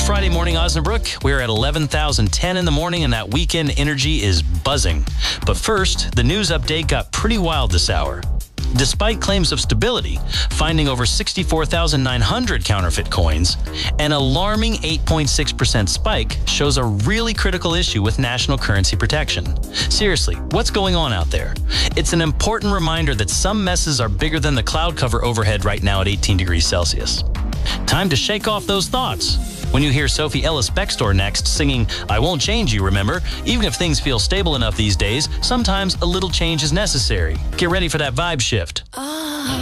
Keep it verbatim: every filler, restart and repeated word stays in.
Friday morning, Osnabrück. We're at eleven thousand ten in the morning, and that weekend energy is buzzing. But first, the news update got pretty wild this hour. Despite claims of stability, finding over sixty-four thousand nine hundred counterfeit coins, an alarming eight point six percent spike shows a really critical issue with national currency protection. Seriously, what's going on out there? It's an important reminder that some messes are bigger than the cloud cover overhead right now at eighteen degrees Celsius. Time to shake off those thoughts. When you hear Sophie Ellis-Bextor next singing, "I Won't Change You," remember, even if things feel stable enough these days, sometimes a little change is necessary. Get ready for that vibe shift.